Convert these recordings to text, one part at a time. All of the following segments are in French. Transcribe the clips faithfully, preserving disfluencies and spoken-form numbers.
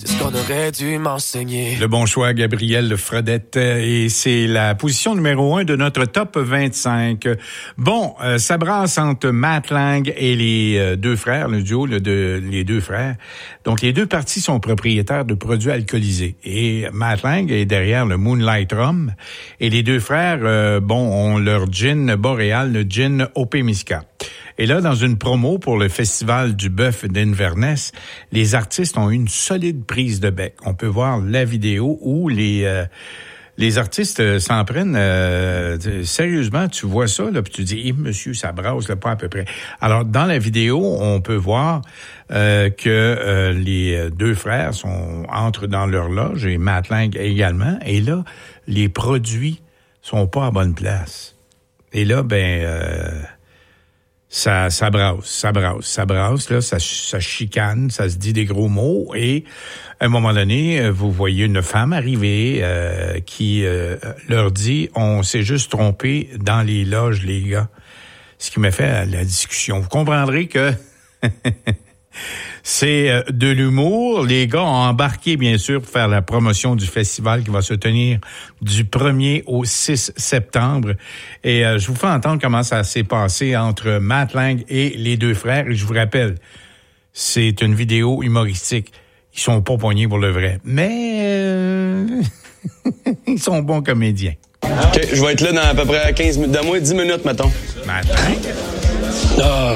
C'est ce qu'on aurait dû m'enseigner. Le bon choix, Gabriel Fredette, et c'est la position numéro un de notre top vingt-cinq. Bon, euh, ça brasse entre Matt Lang et les euh, deux frères, le duo le, de les deux frères. Donc, les deux parties sont propriétaires de produits alcoolisés. Et Matt Lang est derrière le Moonlight Rum. Et les deux frères, euh, bon, ont leur gin boréal, le gin Opémisca. Et là, dans une promo pour le Festival du Bœuf d'Inverness, les artistes ont eu une solide prise de bec. On peut voir la vidéo où les euh, les artistes s'en prennent euh, sérieusement. Tu vois ça, là, puis tu dis, eh, monsieur, ça brasse, là, pas à peu près. Alors, dans la vidéo, on peut voir euh, que euh, les deux frères sont entrent dans leur loge, et Matt Lang également. Et là, les produits sont pas à bonne place. Et là, ben... Euh, Ça, ça brasse, ça brasse, ça brasse, là, ça, ça chicane, ça se dit des gros mots, et à un moment donné, vous voyez une femme arriver euh, qui euh, leur dit « On s'est juste trompé dans les loges, les gars », ce qui m'a fait la discussion. Vous comprendrez que c'est de l'humour. Les gars ont embarqué, bien sûr, pour faire la promotion du festival qui va se tenir du premier au six septembre. Et euh, je vous fais entendre comment ça s'est passé entre Matt Lang et les deux frères. Et je vous rappelle, c'est une vidéo humoristique. Ils sont pas poignés pour le vrai. Mais euh, ils sont bons comédiens. OK, je vais être là dans à peu près quinze minutes. Donne-moi dix minutes, mettons. Matt Lang? Ah...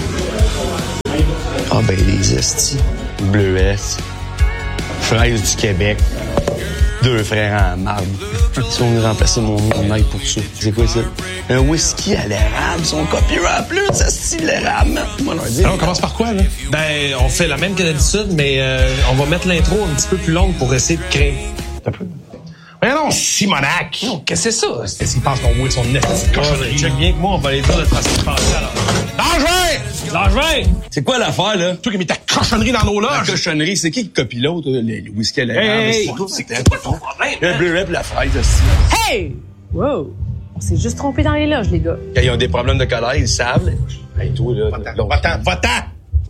Ah ben les estis. Bleuets. Fraises du Québec. Deux frères en marbre. Si on a remplacé mon nom pour ça. C'est quoi ça? Un whisky à l'érable. Son copyright en plus, ça style l'érable. Moi, leur dire. Alors, on commence par quoi, là? Ben, on fait la même que d'habitude, mais euh, on va mettre l'intro un petit peu plus longue pour essayer de créer. Un peu. Mais non, Simonac! Non, qu'est-ce que c'est ça? C'est s'il pense qu'on voit son nez. Cochonnerie. Check bien que moi, on va aller dire de façon de passer, alors. Langevin! Langevin! C'est quoi l'affaire, là? Toi qui as mis ta cochonnerie dans nos loges! La cochonnerie, c'est qui qui copie l'autre? Le, le whisky à l'érable. Hey, c'est quoi ton problème? Le bleuet pis la fraise aussi. Hey! Wow! On s'est juste trompé dans les loges, les gars. Quand ils ont des problèmes de colère, ils savent. Hey, toi, là. Va-t'en, va-t'en, va-t'en!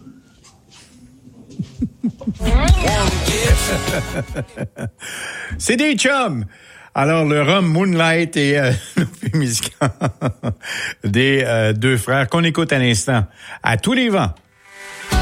C'est des chums. Alors, le rhum Moonlight et euh, l'Opémisca des euh, deux frères qu'on écoute à l'instant. À tous les vents.